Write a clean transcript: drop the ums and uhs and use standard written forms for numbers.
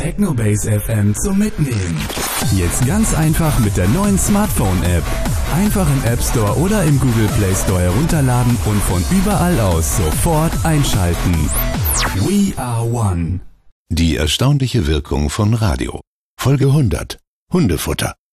Technobase FM zum Mitnehmen. Jetzt ganz einfach mit der neuen Smartphone-App. Einfach im App Store oder im Google Play Store herunterladen und von überall aus sofort einschalten. We are one. Die erstaunliche Wirkung von Radio. Folge 100. Hundefutter.